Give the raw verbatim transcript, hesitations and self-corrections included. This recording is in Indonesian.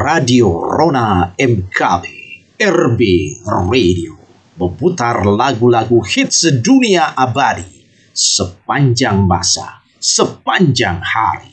Radio Rona M K B, R B Radio, memutar lagu-lagu hits dunia abadi sepanjang masa, sepanjang hari.